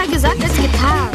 Besser gesagt als getan.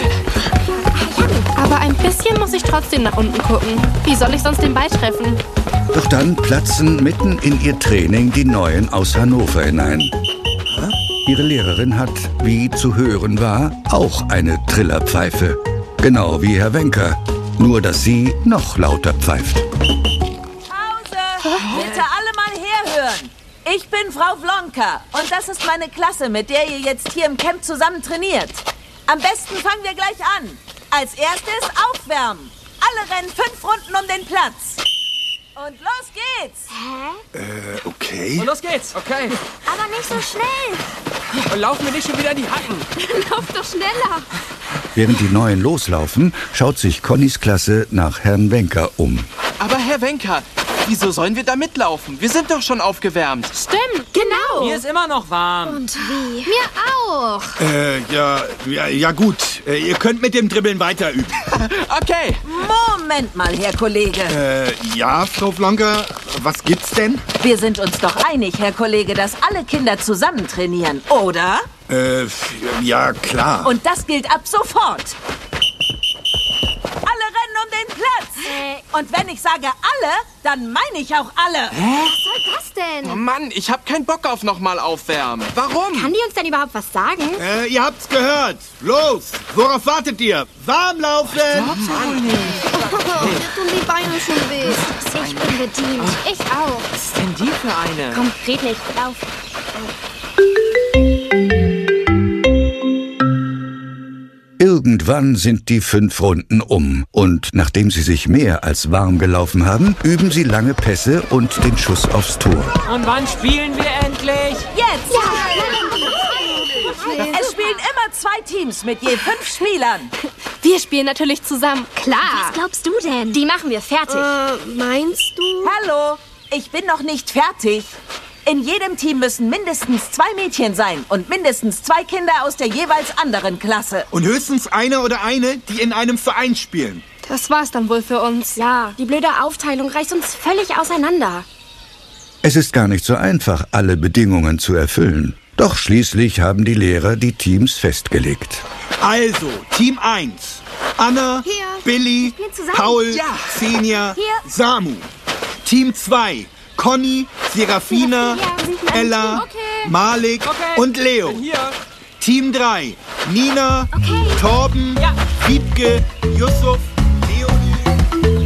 Aber ein bisschen muss ich trotzdem nach unten gucken. Wie soll ich sonst den Ball treffen? Doch dann platzen mitten in ihr Training die Neuen aus Hannover hinein. Ihre Lehrerin hat, wie zu hören war, auch eine Trillerpfeife. Genau wie Herr Wenker. Nur, dass sie noch lauter pfeift. Pause! Bitte alle mal herhören. Ich bin Frau Vlonka und das ist meine Klasse, mit der ihr jetzt hier im Camp zusammen trainiert. Am besten fangen wir gleich an. Als erstes aufwärmen. Alle rennen 5 Runden um den Platz. Und los geht's. Okay. Und los geht's. Okay. Aber nicht so schnell. Und laufen wir nicht schon wieder in die Hacken. Lauf doch schneller. Während die Neuen loslaufen, schaut sich Connys Klasse nach Herrn Wenker um. Aber Herr Wenker, wieso sollen wir da mitlaufen? Wir sind doch schon aufgewärmt. Stimmt, genau. Mir ist immer noch warm. Und wie? Mir auch. Ja gut. Ihr könnt mit dem Dribbeln weiter üben. Okay. Moment mal, Herr Kollege. Ja, Frau Vlonka, was gibt's denn? Wir sind uns doch einig, Herr Kollege, dass alle Kinder zusammen trainieren, oder? Ja, klar. Und das gilt ab sofort. Alle rennen um den Platz. Und wenn ich sage alle, dann meine ich auch alle. Was soll das denn? Oh Mann, ich hab keinen Bock auf nochmal aufwärmen. Warum? Kann die uns denn überhaupt was sagen? Ihr habt's gehört. Los, worauf wartet ihr? Warm laufen! Tun die Beine schon weh. Ich bin bedient. Ich auch. Was ist denn die für eine? Komm, red nicht. Lauf. Irgendwann sind die 5 Runden um. Und nachdem sie sich mehr als warm gelaufen haben, üben sie lange Pässe und den Schuss aufs Tor. Und wann spielen wir endlich? Jetzt! Es spielen immer 2 Teams mit je 5 Spielern. Wir spielen natürlich zusammen. Klar. Was glaubst du denn? Die machen wir fertig. Meinst du? Hallo, ich bin noch nicht fertig. In jedem Team müssen mindestens 2 Mädchen sein und mindestens 2 Kinder aus der jeweils anderen Klasse. Und höchstens einer oder eine, die in einem Verein spielen. Das war's dann wohl für uns. Ja, die blöde Aufteilung reißt uns völlig auseinander. Es ist gar nicht so einfach, alle Bedingungen zu erfüllen. Doch schließlich haben die Lehrer die Teams festgelegt. Also, Team 1. Anna, Hier. Billy, Wir spielen zusammen. Paul, Ja. Xenia, Hier. Samu. Team 2. Conny, Serafina, Ja, Ella, Okay. Malik Okay. und Leo. Bin hier. Team 3. Nina, Okay. Torben, Ja. Wiebke, Yusuf, Leonie.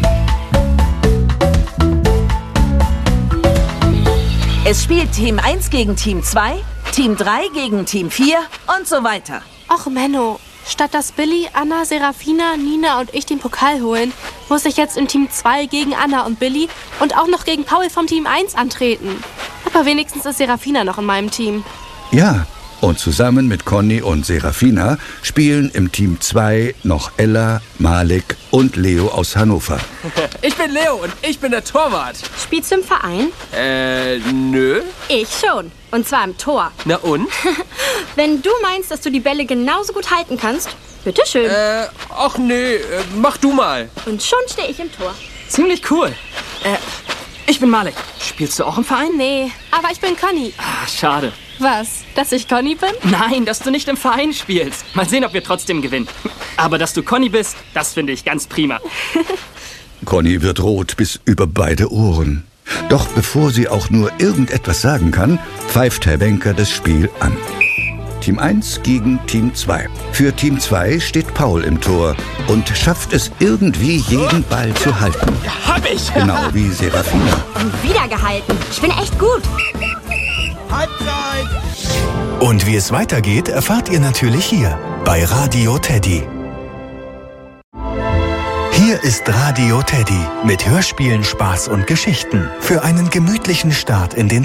Es spielt Team 1 gegen Team 2, Team 3 gegen Team 4 und so weiter. Och, Menno. Statt dass Billy, Anna, Serafina, Nina und ich den Pokal holen, muss ich jetzt im Team 2 gegen Anna und Billy und auch noch gegen Paul vom Team 1 antreten. Aber wenigstens ist Serafina noch in meinem Team. Ja, und zusammen mit Conny und Serafina spielen im Team 2 noch Ella, Malik und Leo aus Hannover. Ich bin Leo und ich bin der Torwart. Spielst du im Verein? Nö. Ich schon. Und zwar im Tor. Na und? Wenn du meinst, dass du die Bälle genauso gut halten kannst, bitteschön. Ach nee, mach du mal. Und schon stehe ich im Tor. Ziemlich cool. Ich bin Malik. Spielst du auch im Verein? Nee, aber ich bin Conny. Ah, schade. Was? Dass ich Conny bin? Nein, dass du nicht im Verein spielst. Mal sehen, ob wir trotzdem gewinnen. Aber dass du Conny bist, das finde ich ganz prima. Conny wird rot bis über beide Ohren. Doch bevor sie auch nur irgendetwas sagen kann, pfeift Herr Wenker das Spiel an. Team 1 gegen Team 2. Für Team 2 steht Paul im Tor und schafft es irgendwie, jeden Ball zu halten. Hab ich. Genau wie Serafina. Und wieder gehalten. Ich bin echt gut. Halbzeit! Und wie es weitergeht, erfahrt ihr natürlich hier bei Radio Teddy. Hier ist Radio Teddy mit Hörspielen, Spaß und Geschichten für einen gemütlichen Start in den